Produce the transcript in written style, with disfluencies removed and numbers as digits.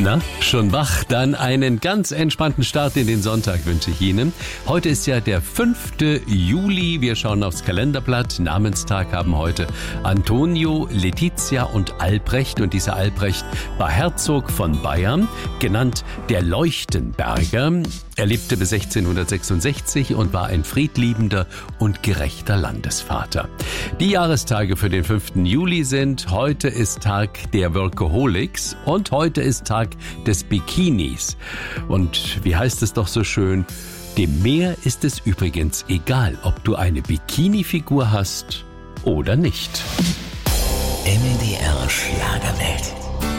Na, schon wach? Dann einen ganz entspannten Start in den Sonntag wünsche ich Ihnen. Heute ist ja der 5. Juli. Wir schauen aufs Kalenderblatt. Namenstag haben heute Antonio, Letizia und Albrecht. Und dieser Albrecht war Herzog von Bayern, genannt der Leuchtenberger. Er lebte bis 1666 und war ein friedliebender und gerechter Landesvater. Die Jahrestage für den 5. Juli sind: heute ist Tag der Workaholics und heute ist Tag des Bikinis. Und wie heißt es doch so schön? Dem Meer ist es übrigens egal, ob du eine Bikini-Figur hast oder nicht. MDR Schlagerwelt.